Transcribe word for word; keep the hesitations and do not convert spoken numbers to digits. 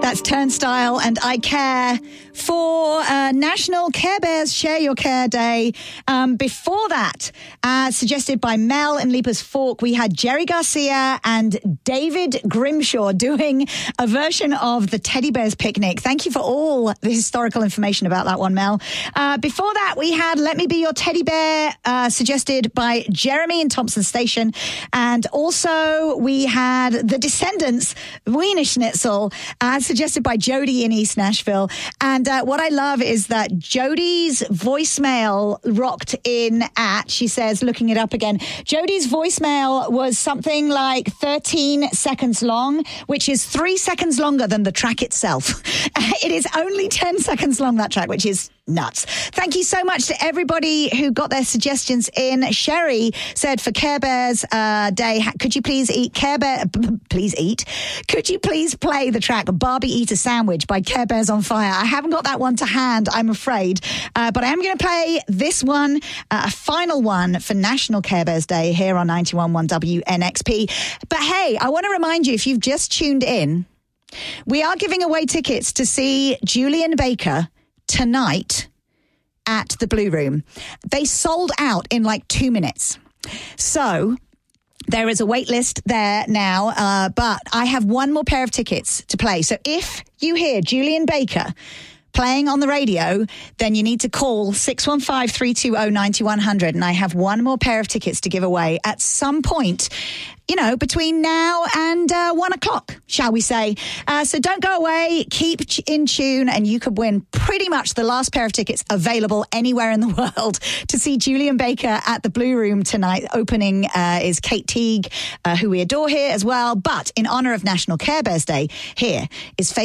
That's Turnstile and I Care for uh, National Care Bears Share Your Care Day. Um, before that, uh, suggested by Mel and Leapers Fork, we had Jerry Garcia and David Grimshaw doing a version of the Teddy Bears Picnic. Thank you for all the historical information about that one, Mel. Uh, before that, we had Let Me Be Your Teddy Bear, uh, suggested by Jeremy in Thompson Station. And also we had The Descendants, Wiener Schnitzel, uh, suggested by Jody in East Nashville. And uh, what I love is that Jody's voicemail rocked in at, she says, looking it up again, Jody's voicemail was something like thirteen seconds long, which is three seconds longer than the track itself. It is only ten seconds long, that track, which is nuts. Thank you so much to everybody who got their suggestions in. Sherry said for Care Bears uh, Day, could you please eat Care Bear, please eat, could you please play the track Barbie Eat a Sandwich by Care Bears on Fire? I haven't got that one to hand, I'm afraid, uh, but I am going to play this one, uh, a final one for National Care Bears Day here on ninety-one point one W N X P. But hey, I want to remind you, if you've just tuned in, we are giving away tickets to see Julian Baker tonight at the Blue Room. They sold out in like two minutes. So there is a wait list there now, uh, but I have one more pair of tickets to play. So if you hear Julian Baker playing on the radio, then you need to call six one five, three two zero, nine one zero zero, and I have one more pair of tickets to give away at some point, you know, between now and uh, one o'clock, shall we say. Uh, so don't go away, keep in tune, and you could win pretty much the last pair of tickets available anywhere in the world to see Julian Baker at the Blue Room tonight. Opening uh, is Kate Teague, uh, who we adore here as well. But in honor of National Care Bears Day, here is